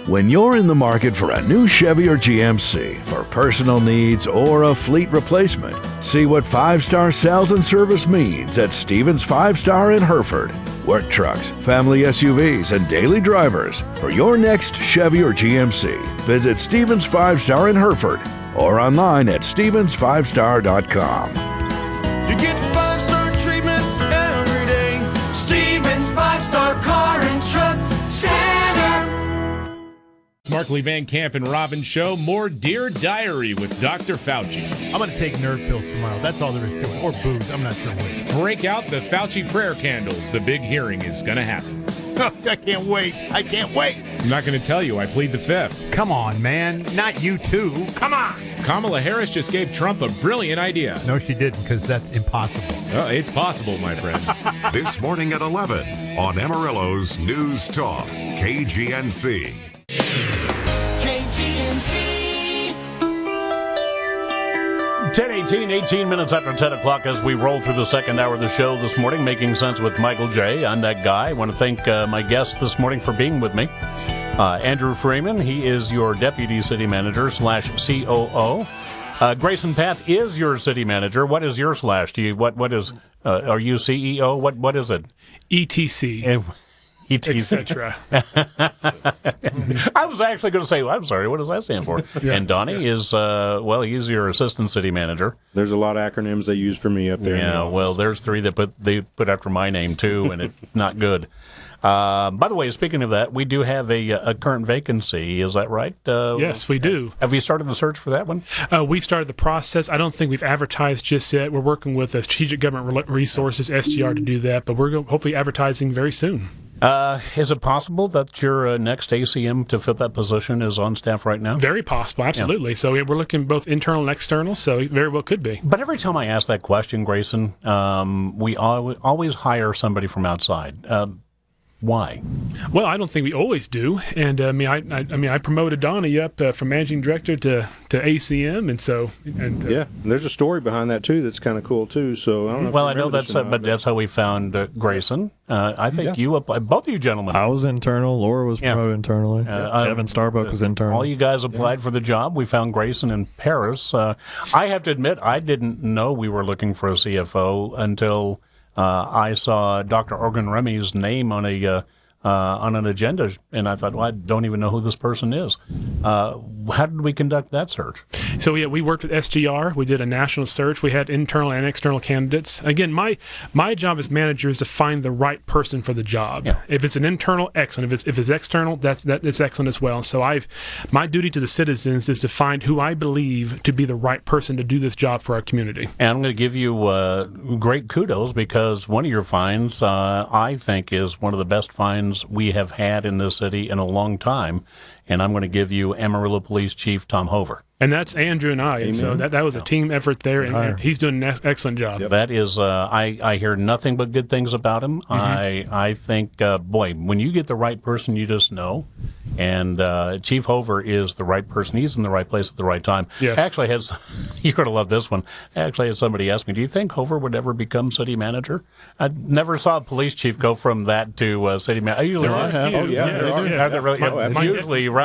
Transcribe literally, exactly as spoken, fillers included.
When you're in the market for a new Chevy or G M C for personal needs or a fleet replacement, see what five-star sales and service means at Stevens Five Star in Hereford. Work trucks, family S U Vs, and daily drivers. For your next Chevy or G M C, visit Stevens Five Star in Hereford or online at stevens five star dot com. You get five-star treatment every day. Stevens Five Star Car and Truck Center. Markley Van Camp and Robin Show. More Dear Diary with Doctor Fauci. I'm going to take nerve pills tomorrow. That's all there is to it. Or booze. I'm not sure which. Break out the Fauci prayer candles. The big hearing is going to happen. I can't wait. I can't wait. I'm not going to tell you. I plead the fifth. Come on, man. Not you too. Come on. Kamala Harris just gave Trump a brilliant idea. No, she didn't, because that's impossible. Well, it's possible, my friend. This morning at eleven on Amarillo's News Talk, K G N C. K G N C. ten eighteen, eighteen minutes after ten o'clock as we roll through the second hour of the show this morning, Making Sense with Michael J. I'm that guy. I want to thank uh, my guests this morning for being with me. Uh, Andrew Freeman, he is your Deputy City Manager slash C O O. Uh, Grayson Path is your City Manager. What is your slash? Do you, what, what is, uh, are you C E O? What, what is it? E T C. Uh, E T C. et cetera. I was actually going to say, well, I'm sorry, what does that stand for? Yeah, and Donnie yeah. is, uh, well, he's your Assistant City Manager. There's a lot of acronyms they use for me up there. Yeah, well, there's three that put they put after my name, too, and it's not good. Uh, by the way, speaking of that, we do have a, a current vacancy. Is that right? Uh, Yes, we do. Have you started the search for that one? Uh, we've started the process. I don't think we've advertised just yet. We're working with uh, Strategic Government Resources, S G R, to do that, but we're go- hopefully advertising very soon. Uh, is it possible that your uh, next A C M to fill that position is on staff right now? Very possible, absolutely. Yeah. So yeah, we're looking both internal and external, so it very well could be. But every time I ask that question, Grayson, um, we al- always hire somebody from outside. Um, Why? Well, I don't think we always do, and uh, I mean, I, I, I mean, I promoted Donnie up uh, from managing director to, to A C M, and so and uh, yeah, and there's a story behind that too that's kind of cool too. So I don't know. If well, you I know remember that's, this uh, or not, but that's how we found uh, Grayson. Uh, I think Yeah. you applied, both of you gentlemen. I was internal. Laura was Yeah. promoted internally. Uh, Kevin Starbuck uh, was internal. All you guys applied for the job. We found Grayson in Paris. Uh, I have to admit, I didn't know we were looking for a C F O until uh, I saw Doctor Organ Remy's name on a uh, uh, on an agenda, and I thought, well, I don't even know who this person is. Uh, how did we conduct that search? So yeah, we worked with S G R. We did a national search. We had internal and external candidates. Again, my my job as manager is to find the right person for the job. Yeah. If it's an internal, excellent. If it's if it's external, that's that it's excellent as well. So I've my duty to the citizens is to find who I believe to be the right person to do this job for our community. And I'm going to give you uh, great kudos because one of your finds, uh, I think, is one of the best finds we have had in this city in a long time. And I'm going to give you Amarillo Police Chief Tom Hover. And that's Andrew and I. And so that, that was a team effort there, and, and he's doing an ex- excellent job. Yep. That is, uh, I, I hear nothing but good things about him. Mm-hmm. I I think, uh, boy, when you get the right person, you just know. And uh, Chief Hover is the right person. He's in the right place at the right time. Yes. Actually, has you're going to love this one. Actually, had somebody ask me, do you think Hover would ever become city manager? I never saw a police chief go from that to uh, city manager. I usually There are a few. Oh, yeah, Yes, there are. yeah. Are there really? Oh, Usually